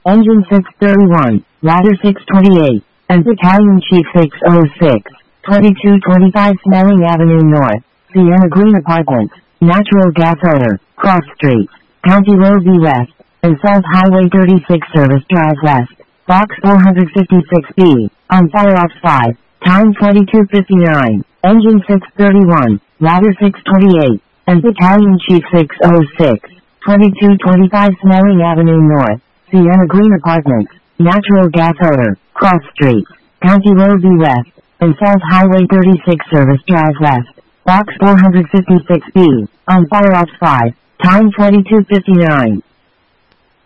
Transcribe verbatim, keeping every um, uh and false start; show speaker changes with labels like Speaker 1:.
Speaker 1: Engine six thirty-one, Ladder six twenty-eight, and Battalion Chief six oh six, twenty-two twenty-five Snelling Avenue North, Sienna Green Apartments, Natural Gas Odor, Cross Street, County Road B West, and South Highway thirty-six Service Drive West, Box four fifty-six B, on Fire Ops five, time twenty-two fifty-nine, Engine six thirty-one, Ladder six twenty-eight, and Battalion Chief six oh six, twenty-two twenty-five Snelling Avenue North, Sienna Green Apartments, Natural Gas Odor, Cross Street, County Road B West, and South Highway thirty-six Service Drive West, Box four fifty-six B, on Fire Ops five, time twenty-two fifty-nine.